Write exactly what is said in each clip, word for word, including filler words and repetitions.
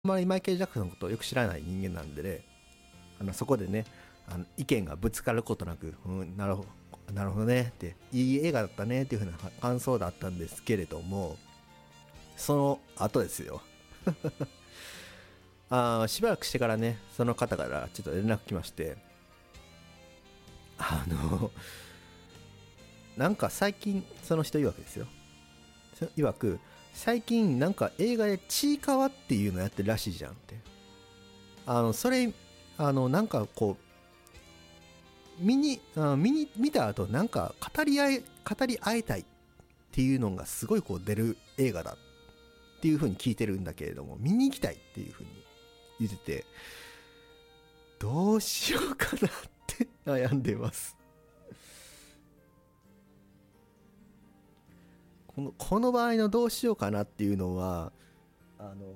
あまりマイケル・ジャクソンのことをよく知らない人間なんでね、あのそこでね、あの意見がぶつかることなく、うん、なるほどなるほどねって、いい映画だったねっていう風な感想だったんですけれども、その後ですよあしばらくしてからね、その方からちょっと連絡来まして、あのなんか最近、その人曰くですよ、曰く最近なんか映画でちいかわっていうのやってるらしいじゃんって、あのそれあのなんかこう見にあ見に見た後なんか語り合い語り合いたいっていうのがすごいこう出る映画だっていう風に聞いてるんだけれども、見に行きたいっていう風に言ってて、どうしようかなって悩んでます。このこの場合のどうしようかなっていうのは、あの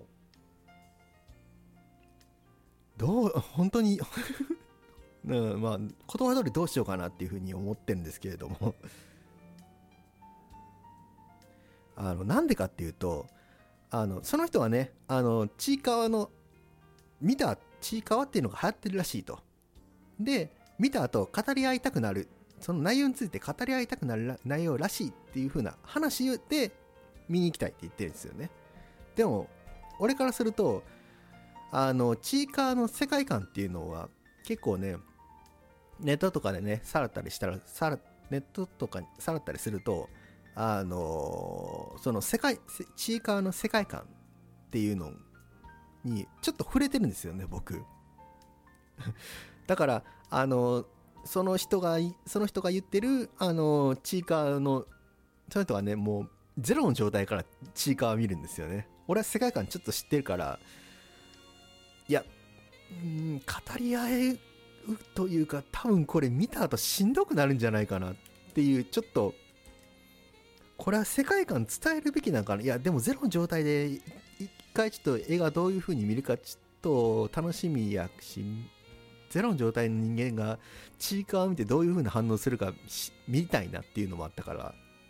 どう本当にうん、まあ言葉通りどうしようかなっていうふうに思ってるんですけれどもあのなんでかっていうと、あのその人はね、あのちいかわの見たちいかわっていうのが流行ってるらしいと。で見た後語り合いたくなる、その内容について語り合いたくなる内容らしいっていう風な話で見に行きたいって言ってるんですよね。でも俺からすると、あのちいかわの世界観っていうのは結構ね、ネットとかでねさらったりしたらさらネットとかにさらったりすると、あのーその世界ちいかわの世界観っていうのにちょっと触れてるんですよね、僕だからあのーその人がその人が言ってるあのーちいかわのその人はね、もうゼロの状態からちいかわを見るんですよね。俺は世界観ちょっと知ってるから、いや、うん、語り合えというか、多分これ見た後しんどくなるんじゃないかなっていう、ちょっとこれは世界観伝えるべきなんかな。いやでもゼロの状態で一回ちょっと映画どういう風に見るかちょっと楽しみやし、ゼロの状態の人間がちいかわを見てどういう風な反応するか見たいなっていうのもあったから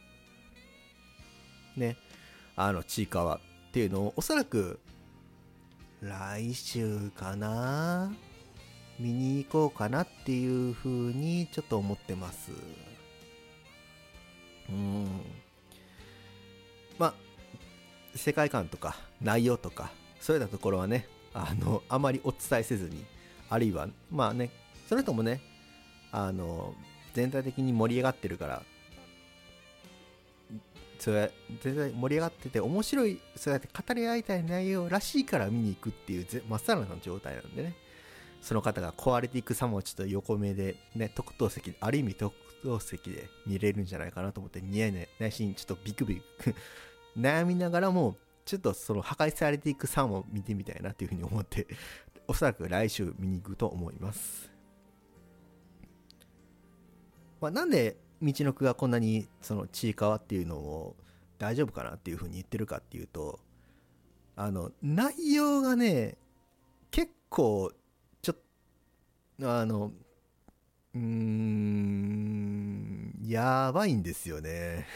ね、あのちいかわっていうのをおそらく来週かな見に行こうかなっていう風にちょっと思ってます。うん、まあ世界観とか内容とかそういったところはね、あのあまりお伝えせずに、あるいはまあね、それともね、あの全体的に盛り上がってるから、それ全体盛り上がってて面白い、そうやって語り合いたい内容らしいから見に行くっていうまっさらな状態なんでね、その方が壊れていく様をちょっと横目でね、特等席、ある意味特等席で見れるんじゃないかなと思って、ニヤニヤ内心ちょっとビクビク悩みながらも、ちょっとその破壊されていく様を見てみたいなというふうに思っておそらく来週見に行くと思います。まあ、なんで道のくがこんなにそのちいかわっていうのを大丈夫かなっていうふうに言ってるかっていうと、あの内容がね結構ちょっとあのうーんやばいんですよね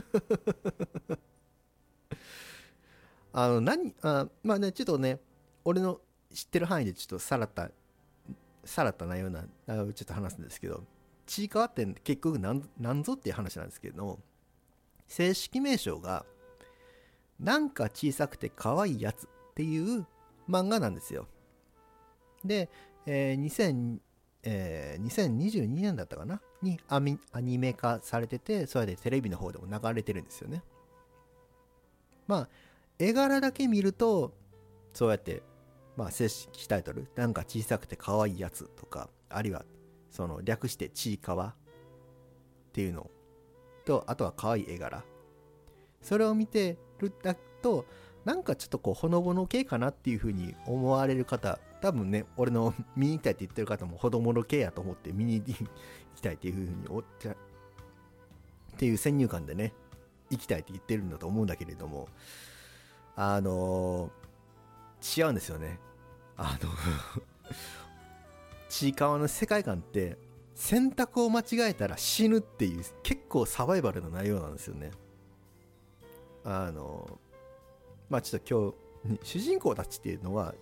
あの何あまあね、ちょっとね俺の知ってる範囲でちょっとさらったさらった内容なちょっと話すんですけど、ちいかわって結局なんなんぞっていう話なんですけど、正式名称がなんか小さくて可愛いやつっていう漫画なんですよ。で、えー、にせんえー、にせんにじゅうにねんだったかなにアミアニメ化されてて、それでテレビの方でも流れてるんですよね。まあ絵柄だけ見るとそうやって、まあ、正式タイトルなんか小さくて可愛いやつとか、あるいはその略してちいかわっていうのと、あとは可愛い絵柄、それを見てるだとなんかちょっとこうほのぼの系かなっていう風に思われる方、多分ね俺の見に行きたいって言ってる方もほのぼの系やと思って見に行きたいっていう風におっちゃっていう先入観でね行きたいって言ってるんだと思うんだけれども、あのー、違うんですよね。あのちいかわの世界観って選択を間違えたら死ぬっていう結構サバイバルな内容なんですよね。あのまあちょっと今主人公たちっていうのは